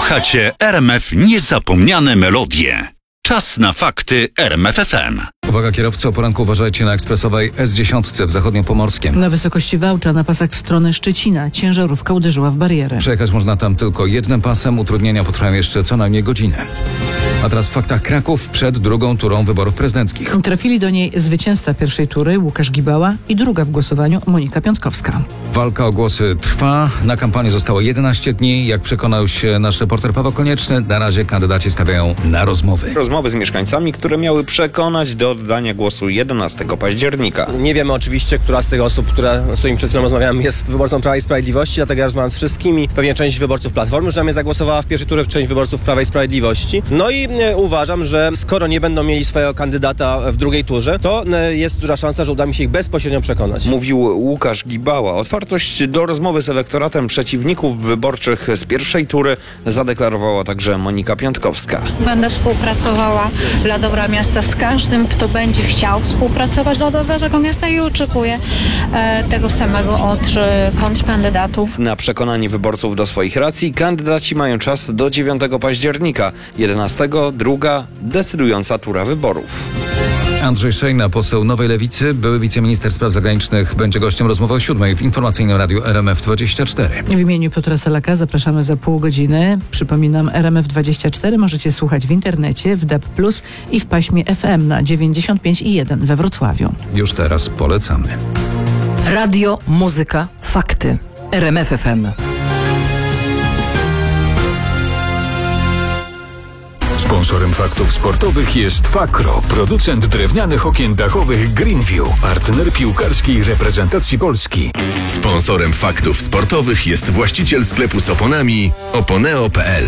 Słuchacie RMF Niezapomniane Melodie. Czas na fakty RMF FM. Uwaga kierowcy, o poranku uważajcie na ekspresowej S10 w zachodniopomorskiem. Na wysokości Wałcza na pasach w stronę Szczecina ciężarówka uderzyła w barierę. Przejechać można tam tylko jednym pasem, utrudnienia potrwają jeszcze co najmniej godzinę. A teraz w faktach Kraków przed drugą turą wyborów prezydenckich. Trafili do niej zwycięzca pierwszej tury Łukasz Gibała i druga w głosowaniu Monika Piątkowska. Walka o głosy trwa. Na kampanię zostało 11 dni. Jak przekonał się nasz reporter Paweł Konieczny, na razie kandydaci stawiają na rozmowy. Rozmowy z mieszkańcami, które miały przekonać do oddania głosu 11 października. Nie wiemy oczywiście, która z tych osób, z którymi przed chwilą rozmawiałem, jest wyborcą Prawa i Sprawiedliwości, dlatego ja rozmawiam z wszystkimi. Pewnie część wyborców Platformy już na mnie zagłosowała w pierwszej turze, część wyborców Prawa i Sprawiedliwości. No i uważam, że skoro nie będą mieli swojego kandydata w drugiej turze, to jest duża szansa, że uda mi się ich bezpośrednio przekonać. Mówił Łukasz Gibała. Otwartość do rozmowy z elektoratem przeciwników wyborczych z pierwszej tury zadeklarowała także Monika Piątkowska. Będę współpracowała dla dobra miasta z każdym, kto będzie chciał współpracować dla dobra tego miasta i oczekuję tego samego od kontrkandydatów. Na przekonanie wyborców do swoich racji kandydaci mają czas do 9 października. 11 druga decydująca tura wyborów. Andrzej Szejna, poseł Nowej Lewicy, były wiceminister spraw zagranicznych, będzie gościem rozmowy o 7 w informacyjnym radiu RMF24. W imieniu Piotra Selaka zapraszamy za pół godziny. Przypominam, RMF24 możecie słuchać w internecie, w DAB+, i w paśmie FM na 95,1 we Wrocławiu. Już teraz polecamy. Radio, muzyka, fakty. RMF FM. Sponsorem faktów sportowych jest Fakro, producent drewnianych okien dachowych Greenview, partner piłkarskiej reprezentacji Polski. Sponsorem faktów sportowych jest właściciel sklepu z oponami oponeo.pl.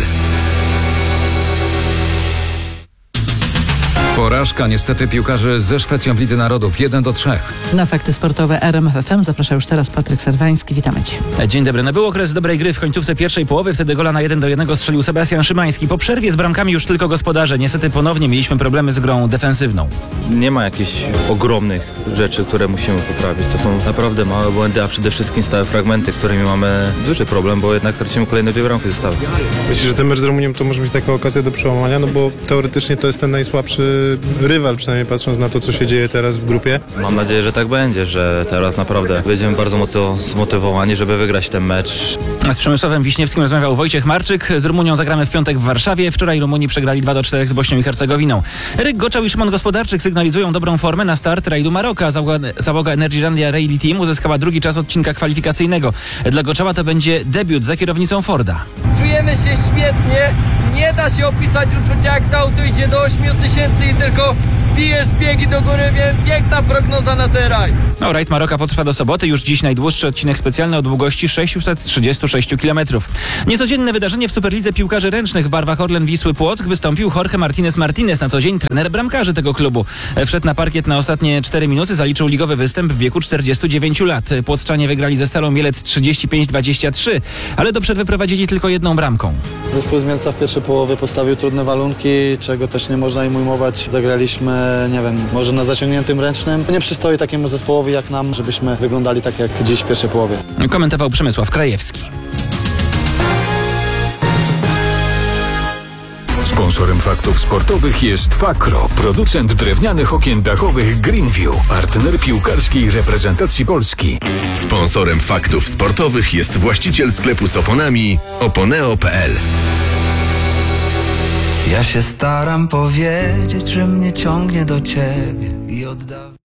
Porażka niestety piłkarzy ze Szwecją w Lidze Narodów 1-3. Na fakty sportowe RMF FM zaprasza już teraz Patryk Serwański. Witamy Cię. Dzień dobry. Był okres dobrej gry w końcówce pierwszej połowy. Wtedy gola na 1-1 strzelił Sebastian Szymański. Po przerwie z bramkami już tylko gospodarze. Niestety ponownie mieliśmy problemy z grą defensywną. Nie ma jakichś ogromnych rzeczy, które musimy poprawić. To są naprawdę małe błędy, a przede wszystkim stałe fragmenty, z którymi mamy duży problem, bo jednak tracimy kolejne 2 bramki zestawu. Myślę, że ten mecz z Rumunią to może być taka okazja do przełamania, no bo teoretycznie to jest ten najsłabszy rywal, przynajmniej patrząc na to, co się dzieje teraz w grupie. Mam nadzieję, że tak będzie, że teraz naprawdę będziemy bardzo mocno zmotywowani, żeby wygrać ten mecz. Z Przemysławem Wiśniewskim rozmawiał Wojciech Marczyk. Z Rumunią zagramy w piątek w Warszawie. Wczoraj Rumuni przegrali 2-4 z Bośnią i Hercegowiną. Ryk Goczał i Szymon Gospodarczyk sygnalizują dobrą formę na start rajdu Maroka. Załoga Energylandia Rally Team uzyskała drugi czas odcinka kwalifikacyjnego. Dla Goczała to będzie debiut za kierownicą Forda. Czujemy się świetnie. Nie da się opisać uczucia, jak to auto idzie do 8000 i tylko bijesz biegi do góry, więc piękna prognoza na ten rajd. Rajd Maroka potrwa do soboty. Już dziś najdłuższy odcinek specjalny o długości 636 km. Niecodzienne wydarzenie w Superlidze piłkarzy ręcznych. W barwach Orlen Wisły Płock wystąpił Jorge Martinez, na co dzień trener bramkarzy tego klubu. Wszedł na parkiet na ostatnie 4 minuty, zaliczył ligowy występ w wieku 49 lat. Płockczanie wygrali ze Stalą Mielec 35-23, ale do przerwy prowadzili tylko 1 bramką. Zespół z Mielca w pierwszej połowie postawił trudne warunki, czego też nie można im ujmować. Zagraliśmy, nie wiem, może na zaciągniętym ręcznym. Nie przystoi takiemu zespołowi jak nam, żebyśmy wyglądali tak jak dziś w pierwszej połowie. Komentował Przemysław Krajewski. Sponsorem faktów sportowych jest Fakro, producent drewnianych okien dachowych Greenview, partner piłkarskiej reprezentacji Polski. Sponsorem faktów sportowych jest właściciel sklepu z oponami oponeo.pl. Ja się staram powiedzieć, że mnie ciągnie do ciebie i oddaję.